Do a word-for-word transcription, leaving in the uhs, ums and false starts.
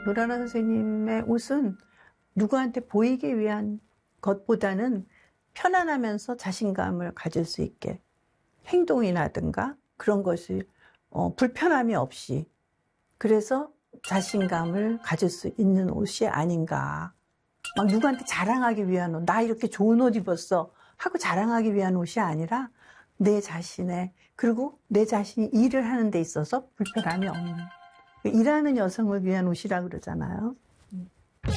노라라 선생님의 옷은 누구한테 보이기 위한 것보다는 편안하면서 자신감을 가질 수 있게 행동이라든가 그런 것이 어, 불편함이 없이 그래서 자신감을 가질 수 있는 옷이 아닌가. 막 누구한테 자랑하기 위한 옷, 나 이렇게 좋은 옷 입었어 하고 자랑하기 위한 옷이 아니라 내 자신의, 그리고 내 자신이 일을 하는 데 있어서 불편함이 없는, 일하는 여성을 위한 옷이라 그러잖아요.